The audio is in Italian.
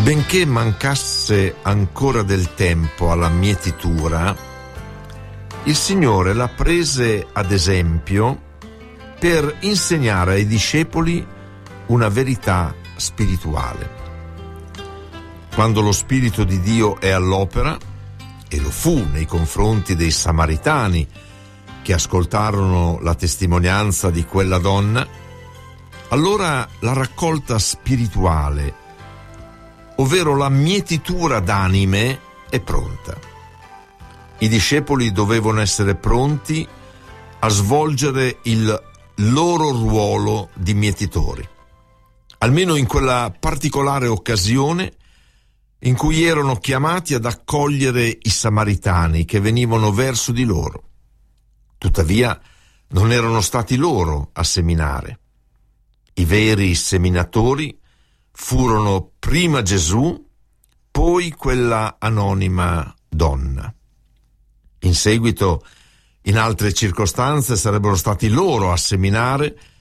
Benché mancasse ancora del tempo alla mietitura, il Signore la prese ad esempio per insegnare ai discepoli una verità spirituale. Quando lo Spirito di Dio è all'opera, e lo fu nei confronti dei Samaritani che ascoltarono la testimonianza di quella donna, allora la raccolta spirituale, ovvero la mietitura d'anime, è pronta. I discepoli dovevano essere pronti a svolgere il loro ruolo di mietitori, almeno in quella particolare occasione in cui erano chiamati ad accogliere i Samaritani che venivano verso di loro. Tuttavia non erano stati loro a seminare. I veri seminatori furono prima Gesù, poi quella anonima donna. In seguito, in altre circostanze, sarebbero stati loro a seminare